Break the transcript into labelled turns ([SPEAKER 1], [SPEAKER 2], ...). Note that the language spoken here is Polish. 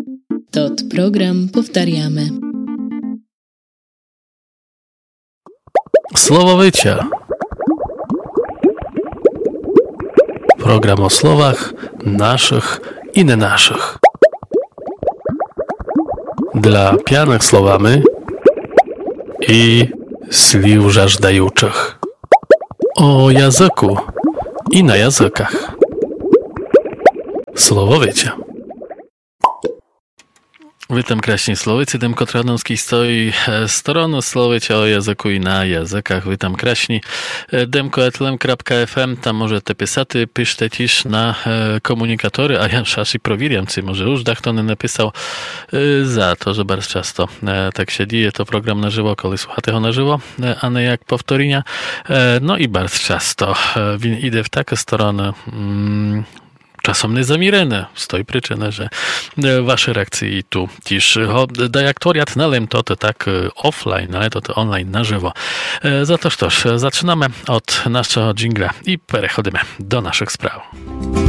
[SPEAKER 1] Tot program powtarzamy.
[SPEAKER 2] Słowowycia. Program o słowach naszych i nie naszych. Dla pijanych słowami i sliw żażdajuczych. O języku i na językach. Słowowycia. Witam kraśni Slowicy, Demko Tradomski stoi stronę Slowicia o języku i na językach. Witam kraśni demko.fm, tam możecie pisaty, piszcie też na komunikatory, a ja szaszy prowiriam, czy może już kto nie napisał za to, że bardzo często tak się dzieje, to program na żywo, kiedy słuchacie go na żywo, a nie jak powtórzenia. No i bardzo często idę w takie strony czasem niezamirene z tej przyczyny, że wasze reakcje tu też dajak nalem to tak offline, ale to online na żywo. Za to zaczynamy od naszego dżingla i przechodzimy do naszych spraw.